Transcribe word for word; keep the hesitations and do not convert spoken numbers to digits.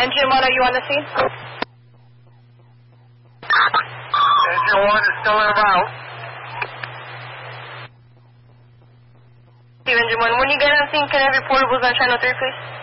Engine one, are you on the scene? Engine one is still en route. Engine one, when you get on scene, can I have your portables on channel three, please?